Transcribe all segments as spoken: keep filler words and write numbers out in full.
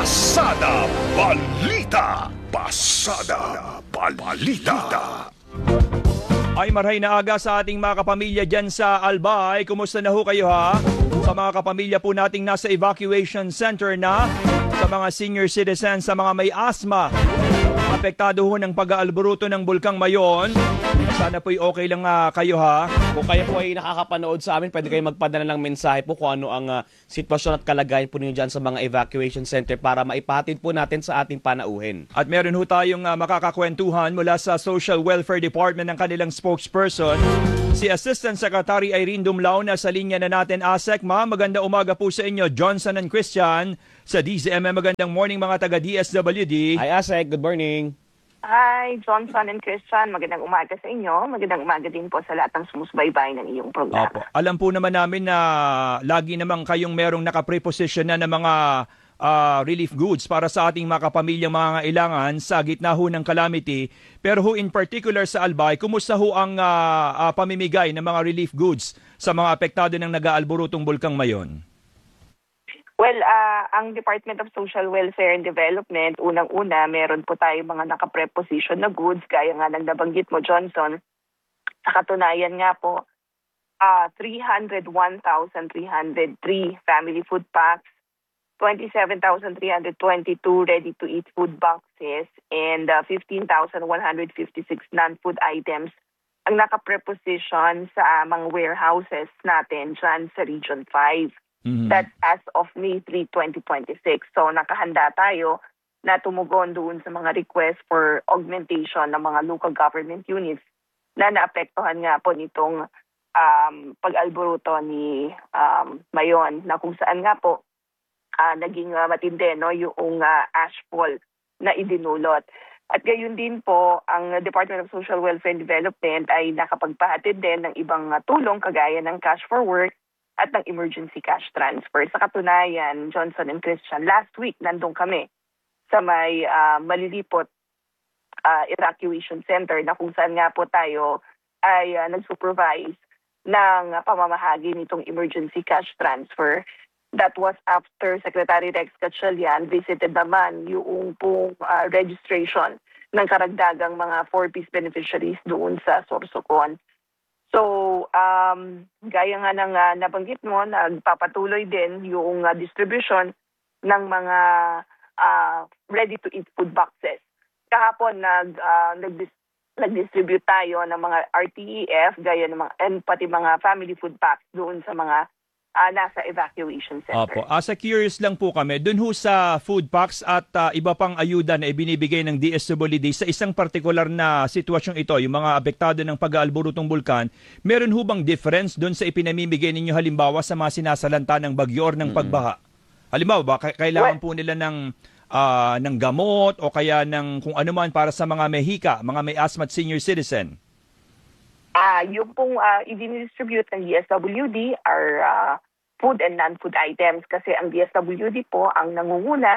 Pasada Balita. Pasada Balita. Ay marhay na aga sa ating mga kapamilya dyan sa Albay. Kumusta na ho kayo ha? Sa mga kapamilya po nating nasa evacuation center na, sa mga senior citizens, sa mga may asthma, apektado ho ng pag-aalburuto ng Bulkang Mayon. Sana po'y okay lang uh, kayo ha. Kung kayo po ay nakakapanood sa amin, pwede kayo magpadala ng mensahe po kung ano ang uh, sitwasyon at kalagayan po ninyo dyan sa mga evacuation center para maipatid po natin sa ating panauhin. At meron ho tayong uh, makakakwentuhan mula sa Social Welfare Department ng kanilang spokesperson, si Assistant Secretary Irene Dumlao, na sa linya na natin. ASEC, ma'am, maganda umaga po sa inyo. Johnson and Christian sa D Z M M. Magandang morning mga taga-D S W D. Hi ASEC, good morning. Hi, Johnson and Christian. Magandang umaga sa inyo. Magandang umaga din po sa lahat ng sumusubaybay ng iyong programa. Opo. Alam po naman namin na lagi naman kayong merong nakapreposition na ng mga uh, relief goods para sa ating mga kapamilyang mga kailangan sa gitna ho ng calamity. Pero ho in particular sa Albay, kumusta ho ang uh, uh, pamimigay ng mga relief goods sa mga apektado ng nag-aalburutong Bulkang Mayon? Well, uh, ang Department of Social Welfare and Development, unang-una, meron po tayo mga nakapreposition na goods, gaya nga ng nabanggit mo, Johnson. Sa katunayan nga po, uh, three hundred one thousand three hundred three family food packs, twenty-seven thousand three hundred twenty-two ready-to-eat food boxes, and uh, fifteen thousand one hundred fifty-six non-food items ang nakapreposition sa mga warehouses natin dyan sa Region five. Mm-hmm. That's as of May third, twenty twenty-six. So nakahanda tayo na tumugon doon sa mga request for augmentation ng mga local government units na naapektuhan nga po nitong um, pag-alboruto ni um, Mayon, na kung saan nga po uh, naging uh, matindi no, yung uh, ashfall na idinulot. At gayon din po, ang Department of Social Welfare and Development ay nakapagpahatid din ng ibang uh, tulong kagaya ng cash for work at ng emergency cash transfer. Sa katunayan, Johnson and Christian, last week nandun kami sa may uh, malilipot uh, evacuation center na kung saan nga po tayo ay uh, nag-supervise ng uh, pamamahagi nitong emergency cash transfer. That was after Secretary Rex Gatchalian visited naman yung pong uh, registration ng karagdagang mga four-piece beneficiaries doon sa Sorsogon. So, um, gaya nga ng uh, nabanggit mo, nagpapatuloy din yung uh, distribution ng mga uh, ready-to-eat food boxes. Kahapon, nag, uh, nag-dis- nag-distribute tayo ng mga R T E F, gaya ng mga, and pati mga family food packs doon sa mga uh, nasa evacuation center. Opo. Asa curious lang po kami, dun ho sa food packs at uh, iba pang ayuda na ibinibigay ng D S W D sa isang partikular na sitwasyong ito, yung mga apektado ng pag-aalburutong bulkan, meron ho bang difference dun sa ipinamimigay ninyo halimbawa sa mga sinasalanta ng bagyo or ng pagbaha? Halimbawa ba, kailangan po nila ng, uh, ng gamot o kaya ng kung ano man para sa mga mehika, mga may asthma at senior citizen? Ah, uh, yung pong uh, i-distribute ng D S W D are uh, food and non-food items kasi ang D S W D po ang nangunguna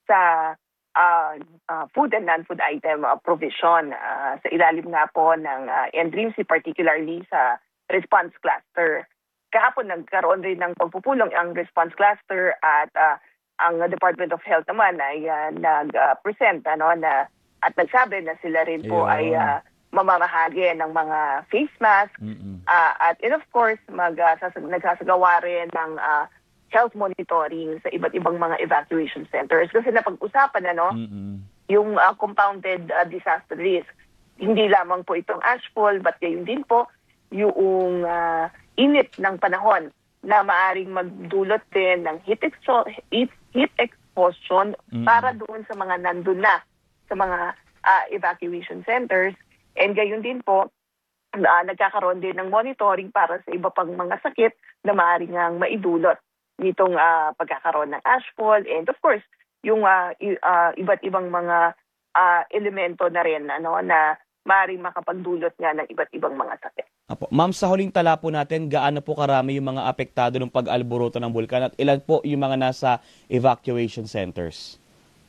sa uh, uh, food and non-food item uh, provision uh, sa ilalim nga po ng uh, N D R I M C, particularly sa response cluster. Kahapon nagkaroon rin ng pagpupulong ang response cluster at uh, ang Department of Health naman ay uh, nag-present uh, ano, na, at nagsabi na sila rin po yeah. ay uh, mamamahagi ng mga face mask uh, at and of course mag uh, sasag- nagsasagawa rin ng uh, health monitoring sa iba't ibang mga evacuation centers kasi napag-usapan na no yung uh, compounded uh, disaster risk, hindi lamang po itong ashfall but gayon din po yung uh, init ng panahon na maaring magdulot din ng heat, exo- heat, heat exhaustion mm-hmm. para doon sa mga nandun na sa mga uh, evacuation centers. And gayon din po, uh, nagkakaroon din ng monitoring para sa iba pang mga sakit na maaaring ang maidulot nitong uh, pagkakaroon ng ashfall. And of course, yung uh, i- uh, iba't ibang mga uh, elemento na rin ano, na maaaring makapagdulot nga ng iba't ibang mga sakit. Apo. Ma'am, sa huling tala po natin, gaano po karami yung mga apektado ng pag-alboruto ng bulkan at ilan po yung mga nasa evacuation centers?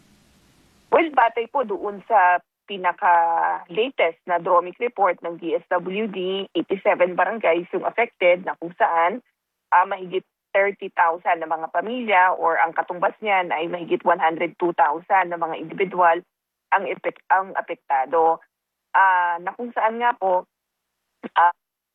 Well, batay po doon sa pinaka-latest na DROMIC report ng D S W D, eighty-seven barangays yung affected na kung saan uh, mahigit thirty thousand na mga pamilya or ang katumbas niyan ay mahigit one hundred two thousand na mga individual ang epek- ang apektado. Ah, na kung saan nga po ah,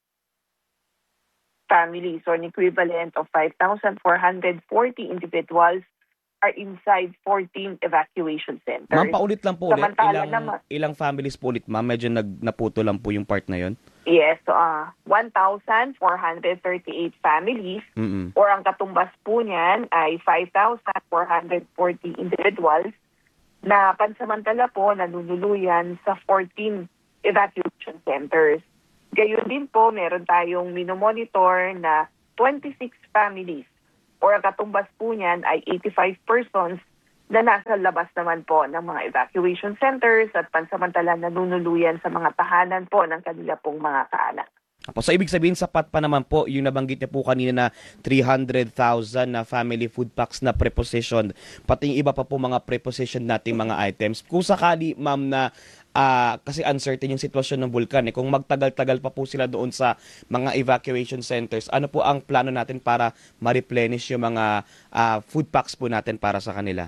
families or an equivalent of five thousand four hundred forty individuals are inside fourteen evacuation centers. Ma'am, paulit lang po ulit. Samantala Ilang, naman- ilang families po ulit, ma'am? Medyo nag, naputo lang po yung part na yon. Yes, so uh, one thousand four hundred thirty-eight families Mm-mm. or ang katumbas po niyan ay five thousand four hundred forty individuals na pansamantala po nanunuluyan sa fourteen evacuation centers. Gayon din po, meron tayong minomonitor na twenty-six families or ang katumbas po niyan ay eighty-five persons na nasa labas naman po ng mga evacuation centers at pansamantala nanunuluyan sa mga tahanan po ng kanila pong mga kaanak. So, ibig sabihin, sapat pa naman po yung nabanggit niya po kanina na three hundred thousand na family food packs na preposition, pati yung iba pa po mga preposition nating mga items. Kung sakali, ma'am, na uh, kasi uncertain yung sitwasyon ng bulkan, eh, kung magtagal-tagal pa po sila doon sa mga evacuation centers, ano po ang plano natin para ma-replenish yung mga uh, food packs po natin para sa kanila?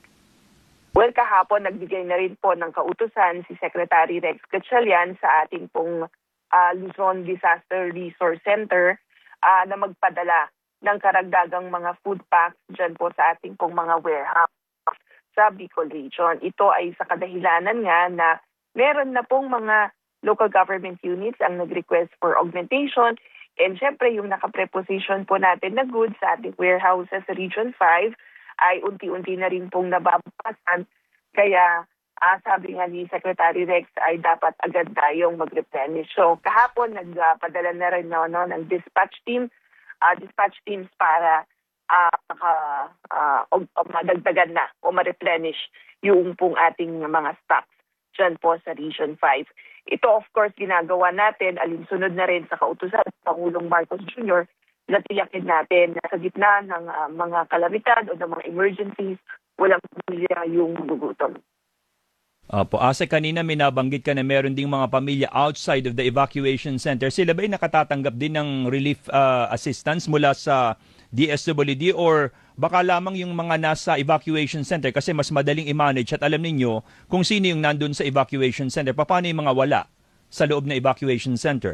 Well, kahapon nagbigay na rin po ng kautusan si Secretary Rex Gatchalian sa ating pong uh, Luzon Disaster Resource Center uh, na magpadala ng karagdagang mga food packs dyan po sa ating pong mga warehouse sa Bicol Region. Ito ay sa kadahilanan nga na meron na pong mga local government units ang nag-request for augmentation and syempre yung nakapreposition po natin na goods sa ating warehouses sa Region five ay unti-unti na rin pong nababawasan. Kaya uh, sabi nga ni Secretary Rex ay dapat agad tayong mag-replenish. So kahapon nagpadala na rin no, no, ng dispatch team, uh, dispatch teams para uh, uh, uh, o, o madagdagan na o ma-replenish yung pong ating mga stocks dyan po sa Region five. Ito of course ginagawa natin, alinsunod na rin sa kautusan ng Pangulong Marcos Junior na tiyakin natin na sa gitna ng uh, mga kalamidad o ng mga emergencies, walang pamilya yung gugutom. Opo, Ase, kanina may nabanggit ka na meron ding mga pamilya outside of the evacuation center. Sila ba'y nakatatanggap din ng relief uh, assistance mula sa D S W D or baka lamang yung mga nasa evacuation center kasi mas madaling i-manage at alam ninyo kung sino yung nandun sa evacuation center? Paano yung mga wala sa loob ng evacuation center?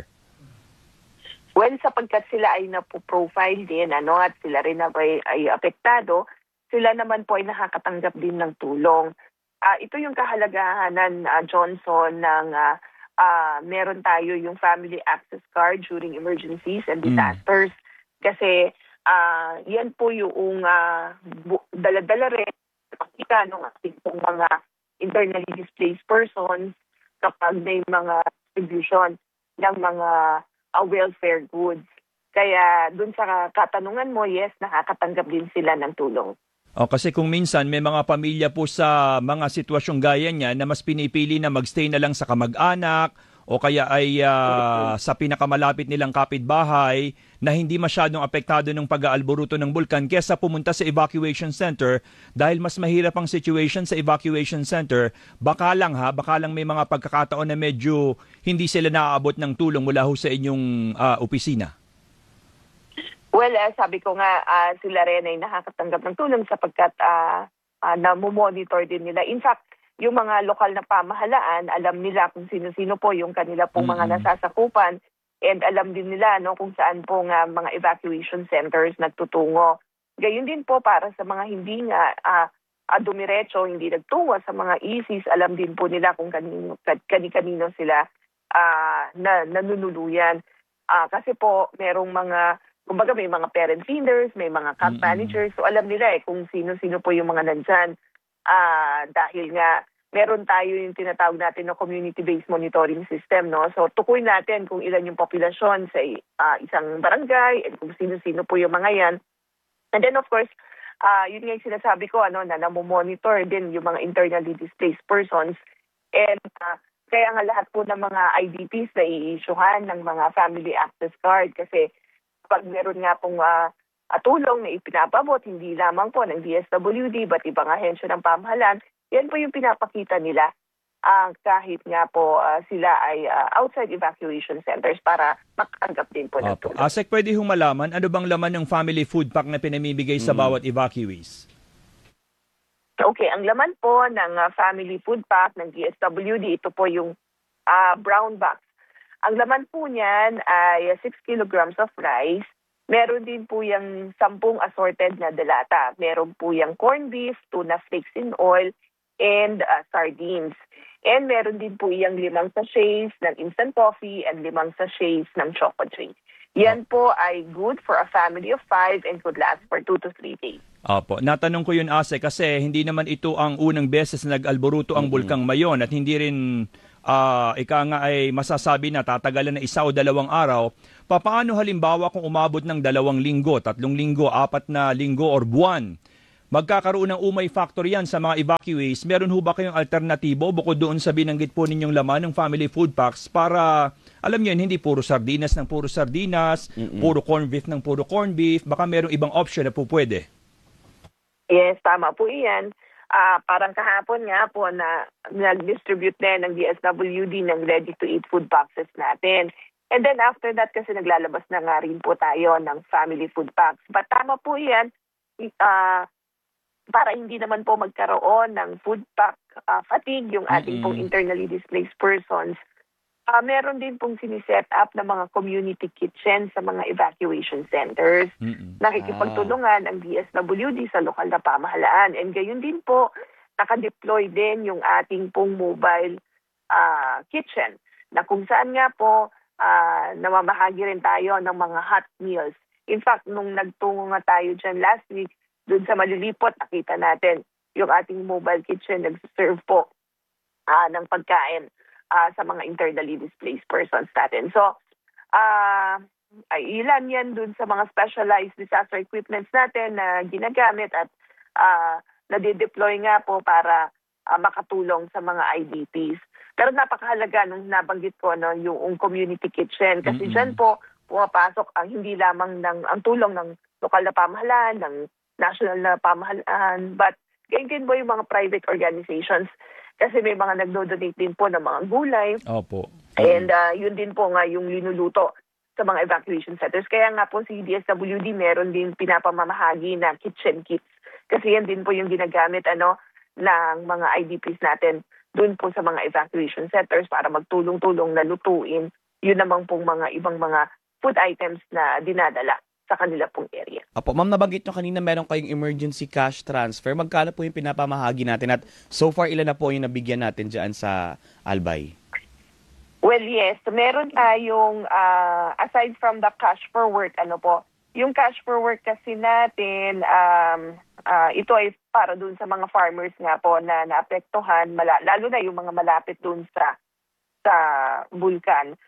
Well, sapagkat sila ay napo-profile din ano, at sila rin na ay, ay apektado, sila naman po ay nakakatanggap din ng tulong. Uh, ito yung kahalagahanan, uh, Johnson, ng uh, uh, meron tayo yung family access card during emergencies and disasters. Mm. Kasi uh, yan po yung uh, bu- dala-dala rin pakita ng ating pong mga internally displaced persons kapag may mga distribution ng mga uh, welfare goods. Kaya dun sa katanungan mo, yes, nakakatanggap din sila ng tulong. O, kasi kung minsan may mga pamilya po sa mga sitwasyong gaya niya na mas pinipili na magstay na lang sa kamag-anak o kaya ay uh, sa pinakamalapit nilang kapitbahay na hindi masyadong apektado ng pag-aalboruto ng bulkan kesa pumunta sa evacuation center dahil mas mahirap ang situation sa evacuation center. Baka lang ha, baka lang may mga pagkakataon na medyo hindi sila naaabot ng tulong mula ho sa inyong uh, opisina. Well, uh, sabi ko nga, uh, sila rin ay nakakatanggap ng tulong sapagkat uh, uh, namumonitor din nila. In fact, yung mga lokal na pamahalaan, alam nila kung sino-sino po yung kanila pong mga Mm-hmm. nasasakupan and alam din nila no, kung saan po nga mga evacuation centers nagtutungo. Gayun din po para sa mga hindi nga uh, uh, dumiretso, hindi nagtungo sa mga E Cs, alam din po nila kung kanino, kani-kanino sila uh, na, nanunuluyan. Uh, kasi po, merong mga kumbaga may mga parent feeders, may mga camp Mm-hmm. managers, so alam nila eh kung sino-sino po yung mga nandyan. Uh, dahil nga meron tayo yung tinatawag natin na community-based monitoring system, no? So tukuy natin kung ilan yung populasyon sa uh, isang barangay and kung sino-sino po yung mga yan. And then of course, uh, yun nga yung sinasabi ko, ano, na namomonitor din yung mga internally displaced persons. And uh, kaya nga lahat po ng mga I D Ps na i-issuehan ng mga family access card kasi pag meron nga pong uh, tulong na ipinapabot, hindi lamang po ng D S W D, but ibang ahensya ng pamahalaan, yan po yung pinapakita nila uh, kahit nga po uh, sila ay uh, outside evacuation centers para makatanggap din po ng Opo. tulong. Asek, pwede hong malaman ano bang laman ng family food pack na pinamimigay sa Mm. bawat evacuees? Okay, ang laman po ng uh, family food pack ng D S W D, ito po yung uh, brown box. Ang laman po niyan ay six kilograms of rice. Meron din po yung sampung assorted na delata. Meron po yung corned beef, tuna flakes in oil, and uh, sardines. And meron din po yung limang sachets ng instant coffee and limang sachets ng choco drink. Yan po ay good for a family of five and could last for two to three days. Opo. Natanong ko yun, Ase, kasi hindi naman ito ang unang beses na nag-alboruto ang Bulkang Mayon at hindi rin uh, ika nga ay masasabi na tatagalan na isa o dalawang araw. Papaano halimbawa kung umabot ng dalawang linggo, tatlong linggo, apat na linggo or buwan? Magkakaroon ng umay factor yan sa mga evacuees. Meron ho ba kayong alternatibo bukod doon sa binanggit po ninyong laman ng family food packs para, alam niyo yun, hindi puro sardinas ng puro sardinas, Mm-mm. puro corned beef ng puro corned beef, baka merong ibang option na po pwede? Yes, tama po iyan. Uh, parang kahapon nga po na nag-distribute din ng D S W D ng ready-to-eat food boxes natin. And then after that kasi naglalabas na nga rin po tayo ng family food packs. But tama po iyan, uh, para hindi naman po magkaroon ng food pack uh, fatigue yung ating Mm-mm. pong internally displaced persons. Uh, meron din pong siniset up na mga community kitchen sa mga evacuation centers. Mm-mm. Nakikipagtulungan ang D S W D sa lokal na pamahalaan. And gayon din po, nakadeploy din yung ating pong mobile uh, kitchen na kung saan nga po uh, namamahagi rin tayo ng mga hot meals. In fact, nung nagtungo nga tayo dyan last week, doon sa Malilipot, nakita natin yung ating mobile kitchen nag-serve po uh, ng pagkain Uh, sa mga internally displaced persons natin. So, uh, ay ilan yan dun sa mga specialized disaster equipments natin na ginagamit at uh, nade-deploy nga po para uh, makatulong sa mga I D Ps. Pero napakahalaga nung nabanggit ko no, yung community kitchen kasi mm-hmm. dyan po pumapasok ang hindi lamang ng ang tulong ng lokal na pamahalaan, ng national na pamahalaan, but ganyan din po yung mga private organizations. Kasi may mga nagdo-donate din po ng mga gulay. Opo. And uh, yun din po nga yung linuluto sa mga evacuation centers. Kaya nga po si D S W D meron din pinapamamahagi na kitchen kits. Kasi yan din po yung ginagamit ano ng mga I D Ps natin dun po sa mga evacuation centers para magtulong-tulong na lutuin yun namang pong mga ibang mga food items na dinadala sa kanila pong area. Apo, ma'am, nabanggit nyo kanina meron kayong emergency cash transfer. Magkano po yung pinapamahagi natin at so far ilan na po yung nabigyan natin dyan sa Albay? Well, yes. Meron tayong, uh, aside from the cash for work, ano po, yung cash for work kasi natin, um, uh, ito ay para dun sa mga farmers nga po na naapektuhan, mala- lalo na yung mga malapit dun sa, sa bulkan.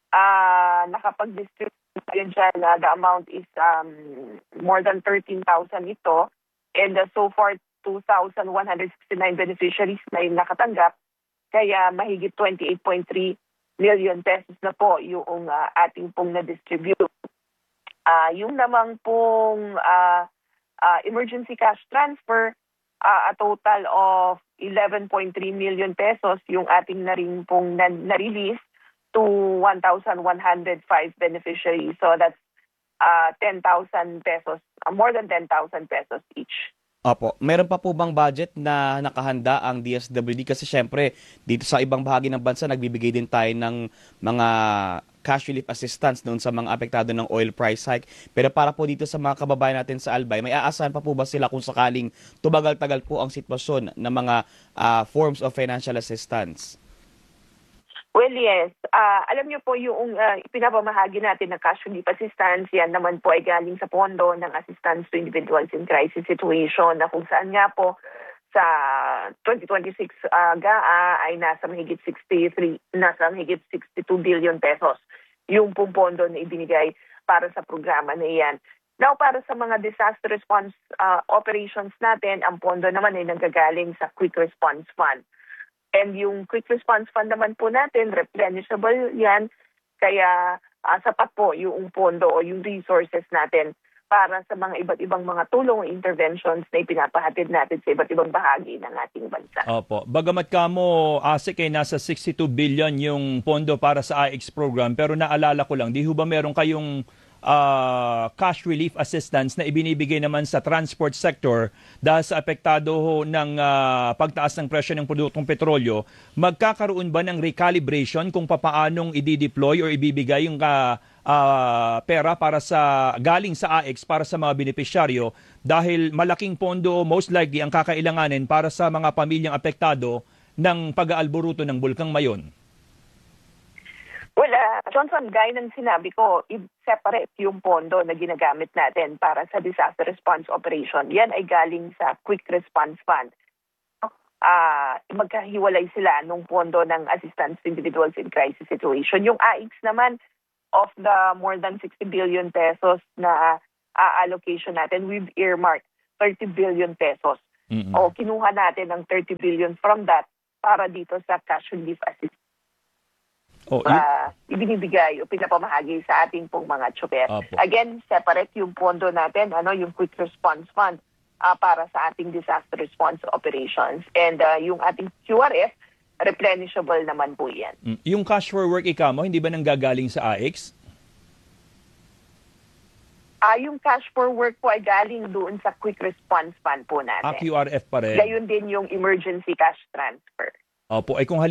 Uh, nakapag-distribute yun dyan, uh, the amount is um, more than thirteen thousand ito. And uh, so far, two thousand one hundred sixty-nine beneficiaries na yung nakatanggap. Kaya mahigit twenty-eight point three million pesos na po yung uh, ating pong na-distribute. Uh, yung namang pong uh, uh, emergency cash transfer, uh, a total of eleven point three million pesos yung ating na rin pong na- na-release to one thousand one hundred five beneficiaries. So that's uh, ten thousand pesos, uh, more than ten thousand pesos each. Opo. Meron pa po bang budget na nakahanda ang D S W D? Kasi syempre, dito sa ibang bahagi ng bansa, nagbibigay din tayo ng mga cash relief assistance noon sa mga apektado ng oil price hike. Pero para po dito sa mga kababayan natin sa Albay, may aasahan pa po ba sila kung sakaling tumagal-tagal po ang sitwasyon ng mga uh, forms of financial assistance? Well, yes. Uh, alam niyo po yung uh, pinapamahagi natin ng cash relief assistance, yan naman po ay galing sa pondo ng Assistance to Individuals in Crisis Situation na kung saan nga po sa twenty twenty-six uh, G A A ay nasa mahigit sixty-three, nasa mahigit sixty-two billion pesos yung pong pondo na ibinigay para sa programa na iyan. Now, para sa mga disaster response uh, operations natin, ang pondo naman ay nanggagaling sa Quick Response Fund. And yung Quick Response Fund naman po natin, replenishable yan. Kaya uh, sapat po yung pondo o yung resources natin para sa mga iba't ibang mga tulong o interventions na ipinapahatid natin sa iba't ibang bahagi ng ating bansa. Opo. Bagamat kamo, Asik, ay nasa sixty-two billion yung pondo para sa I X program, pero naalala ko lang, di ho ba meron kayong uh, cash relief assistance na ibinibigay naman sa transport sector dahil sa apektado ho ng uh, pagtaas ng presyo ng produktong petrolyo? Magkakaroon ba ng recalibration kung papaanong i-deploy or ibibigay yung uh, uh, pera para sa galing sa I X para sa mga benepisyaryo dahil malaking pondo most likely ang kakailanganin para sa mga pamilyang apektado ng pag-aalboruto ng Bulkang Mayon? Well, uh, Johnson, gaya ng sinabi ko, i-separate yung pondo na ginagamit natin para sa disaster response operation. Yan ay galing sa Quick Response Fund. Uh, magkahiwalay sila nung pondo ng Assistance to Individuals in Crisis Situation. Yung I X naman, of the more than sixty billion pesos na uh, allocation natin, we've earmarked thirty billion pesos. Mm-hmm. O kinuha natin ng thirty billion from that para dito sa cash relief assistance. Oh, uh, ibinibigay o pinapamahagi sa ating pong mga tsuper. Again, separate yung pondo natin, ano, yung Quick Response Fund uh, para sa ating disaster response operations. And uh, yung ating Q R F, replenishable naman po yan. Mm. Yung cash for work ikamo, hindi ba nanggagaling sa I X? Ah, uh, yung cash for work po ay galing doon sa Quick Response Fund po natin. Ah, Q R F pa rin. Gayon din yung emergency cash transfer. Opo, ay kung